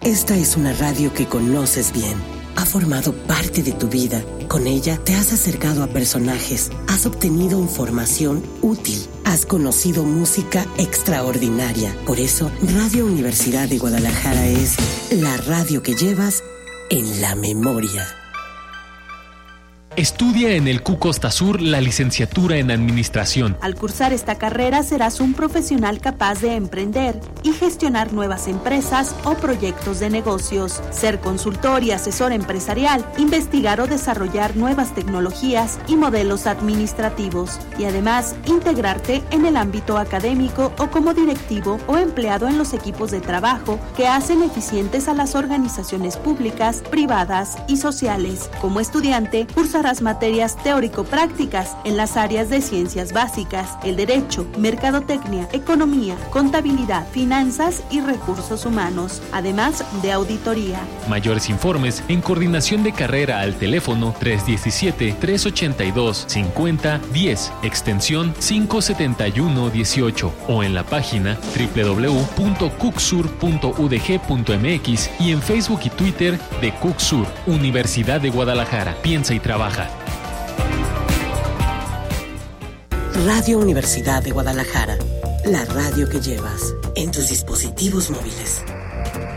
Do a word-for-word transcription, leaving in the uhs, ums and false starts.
Esta es una radio que conoces bien. Ha formado parte de tu vida. Con ella te has acercado a personajes, has obtenido información útil, has conocido música extraordinaria. Por eso, Radio Universidad de Guadalajara es la radio que llevas en la memoria. Estudia en el C U Costa Sur la licenciatura en Administración. Al cursar esta carrera serás un profesional capaz de emprender y gestionar nuevas empresas o proyectos de negocios, ser consultor y asesor empresarial, investigar o desarrollar nuevas tecnologías y modelos administrativos, y además integrarte en el ámbito académico o como directivo o empleado en los equipos de trabajo que hacen eficientes a las organizaciones públicas, privadas y sociales. Como estudiante, cursarás materias teórico-prácticas en las áreas de ciencias básicas, el derecho, mercadotecnia, economía, contabilidad, finanzas y recursos humanos, además de auditoría. Mayores informes en coordinación de carrera al teléfono tres uno siete, tres ocho dos, cinco cero uno cero, extensión cinco siete uno uno ocho, o en la página doble u doble u doble u punto cucsur punto u d g punto m x y en Facebook y Twitter de Cucsur, Universidad de Guadalajara. Piensa y trabaja. Radio Universidad de Guadalajara, la radio que llevas en tus dispositivos móviles.